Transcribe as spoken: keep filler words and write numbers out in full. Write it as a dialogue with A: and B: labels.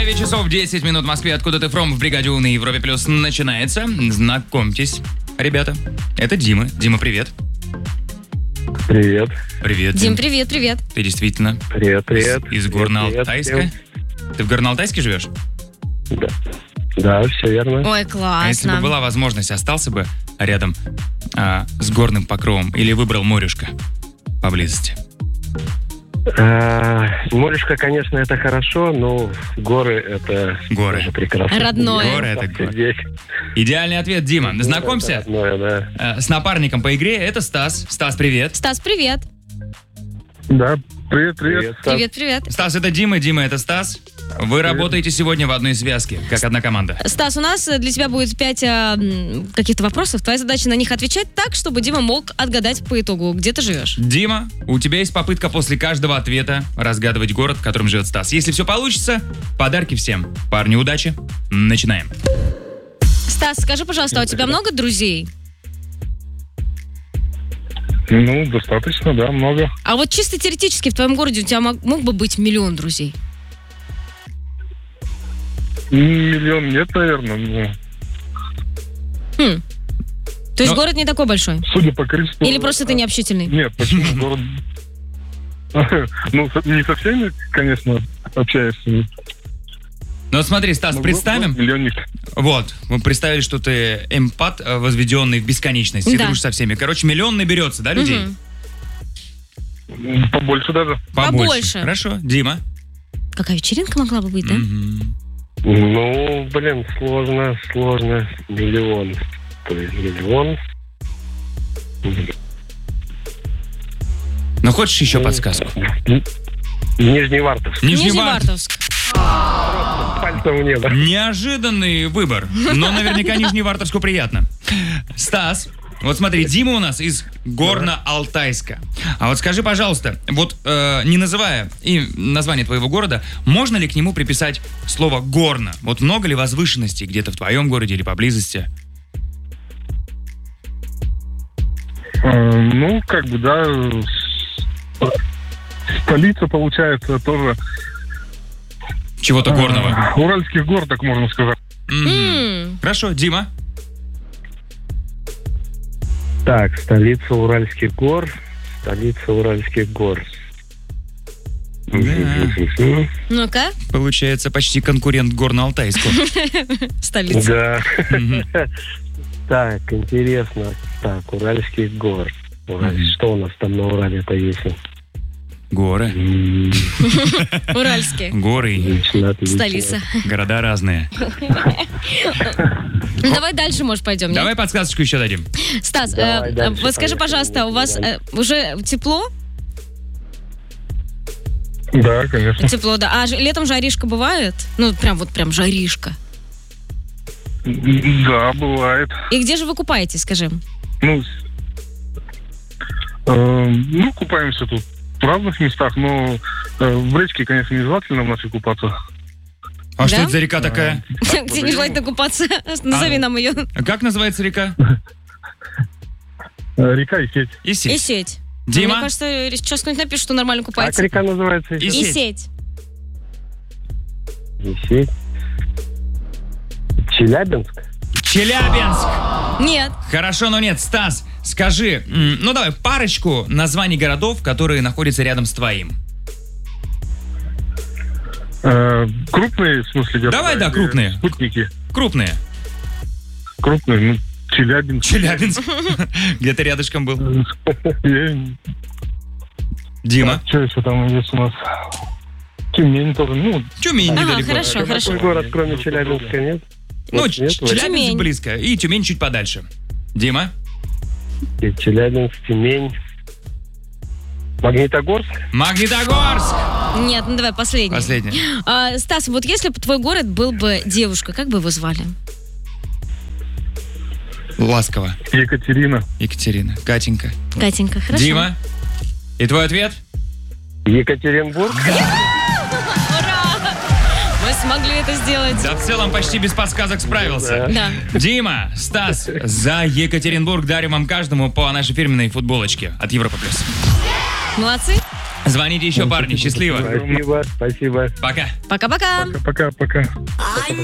A: девять часов десять минут в Москве. Откуда ты фром в бригаде У на Европе Плюс начинается. Знакомьтесь, ребята. Это Дима. Дима, привет.
B: Привет.
A: Привет,
C: Дим, привет, привет.
A: Ты действительно
B: Привет, привет.
A: из, из Горно-Алтайска? Ты в Горно-Алтайске живешь?
B: Да. Да, все верно.
C: Ой,
A: А если бы
C: классно.
A: была возможность, остался бы рядом а, с горным покровом или выбрал морюшко поблизости?
B: А, морешко, конечно, это хорошо, но горы это
A: Горы.
B: тоже прекрасно.
C: Родное.
A: Горы это горы.
B: Здесь.
A: Идеальный ответ, Дима.
B: Ну,
A: Знакомься
B: это родное, да.
A: э, с напарником по игре. Это Стас. Стас, привет.
C: Стас, привет.
D: Да, привет, привет.
B: Стас.
C: Привет, привет.
A: Стас, это Дима. Дима, это Стас. Вы работаете сегодня в одной связке, как одна команда.
C: Стас, у нас для тебя будет пять а, м, каких-то вопросов. Твоя задача на них отвечать так, чтобы Дима мог отгадать по итогу, где ты живешь.
A: Дима, у тебя есть попытка после каждого ответа разгадывать город, в котором живет Стас. Если все получится, подарки всем. Парни, удачи. Начинаем.
C: Стас, скажи, пожалуйста, а у тебя много друзей?
D: Ну, достаточно, да, много.
C: А вот чисто теоретически в твоем городе у тебя мог, мог бы быть миллион друзей?
D: Миллион нет, наверное. Но,
C: Хм. То есть
A: Но-
C: город не такой большой?
D: судя по количеству...
C: Или просто ты необщительный?
D: Нет, почему город... Ну, со- не со всеми, конечно, общаешься.
A: Ну смотри, Стас,
D: Но
A: представим.
D: город Миллионник.
A: Вот, мы представили, что ты эмпат, э, возведенный в бесконечность. И
C: Да.
A: дружишь со всеми. Короче, миллион наберется, да, людей?
C: Мгм.
D: Побольше даже.
C: Побольше.
A: Хорошо. Дима.
C: Какая вечеринка могла бы быть, да?
A: Мгм.
B: Ну, блин, сложно, сложно. Миллион. То есть миллион.
A: Ну, хочешь еще подсказку?
B: Нижневартовск.
A: Нижневартовск.
B: Пальцем в небо.
A: Неожиданный выбор, но наверняка Нижневартовску приятно. Стас, вот смотри, Дима у нас из Горно-Алтайска. А вот скажи, пожалуйста, вот э, не называя и название твоего города, можно ли к нему приписать слово «горно»? Вот много ли возвышенностей где-то в твоем городе или поблизости?
D: Э, Ну, как бы, да, с- столица, получается, тоже...
A: Чего-то горного.
D: э, Уральских гор, так можно сказать.
A: Мгм.
C: М.
A: Хорошо, Дима.
B: Так, столица Уральских гор. Столица Уральских гор.
C: Ну-ка,
A: Получается почти конкурент Горно-Алтайску.
C: столица.
B: Да.
A: Мгм.
B: Так, интересно. Так, Уральских гор. Ураль-
A: Мгм.
B: Что у нас там на Урале-то есть?
A: Горы.
B: М,
C: Уральские.
A: Горы.
B: Отлично, отлично.
C: Столица.
A: Города разные.
C: Ну, давай дальше, может, пойдем. нет?
A: Давай подсказочку еще дадим.
C: Стас,
B: Давай
C: э,
B: дальше,
C: вот скажи,
B: поехали.
C: пожалуйста, у вас э, уже тепло?
D: Да, конечно.
C: Тепло, да. А ж- летом жаришка бывает? Ну, прям вот прям жаришка.
D: Да, бывает.
C: И где же вы купаетесь, скажи?
D: Ну, с- э, ну, купаемся тут в разных местах, но э, в речке, конечно, нежелательно в нашей купаться.
A: А что
C: Да?
A: это за река такая?
C: Где нежелательно купаться? Назови нам ее.
A: Как называется река?
D: Э, Река и сеть.
C: И
A: Исеть.
C: сеть.
A: Дима?
C: Мне кажется, сейчас кто-нибудь напишет, что нормально
B: Как
C: купается.
B: река называется?
A: И-
C: И
A: сеть.
C: сеть.
B: Есеть. Челябинск?
A: Челябинск.
C: Нет.
A: Хорошо, но нет. Стас, скажи, м, ну давай парочку названий городов, которые находятся рядом с твоим.
D: Э, Крупные, в смысле, города?
A: Давай, да,
D: или
A: крупные.
D: Спутники.
A: Крупные.
D: Крупные, ну, Челябинск.
A: Челябинск. Где-то рядышком был.
D: Я-
A: Дима.
D: Что еще там есть у нас? Тюмень тоже, ну,
A: Тюмень
C: Ага,
A: недалеко.
C: хорошо,
B: Какой
C: хорошо.
B: город, кроме Челябинска, нет?
A: Ну,
B: Вот
A: Ч-
B: нет,
A: Челябинск
C: Тюмень.
A: близко. И Тюмень чуть подальше. Дима.
B: вот. Челябинск, Тюмень. Магнитогорск?
A: Магнитогорск.
C: Нет, ну давай последний.
A: Последний.
C: А, Стас, вот если бы твой город был бы девушка, как бы его звали?
A: Ласково.
D: Екатерина.
A: Екатерина. Катенька.
C: Катенька, хорошо.
A: Дима. И твой ответ?
B: Екатеринбург?
C: Ура! Мы смогли это сделать.
A: Да, в целом почти без подсказок справился.
C: Да.
A: Дима, Стас, за Екатеринбург дарим вам каждому по нашей фирменной футболочке от Европа Плюс.
C: Молодцы.
A: Звоните еще, парни. Счастливо.
B: Спасибо, спасибо.
A: Пока.
C: Пока-пока.
D: Пока-пока.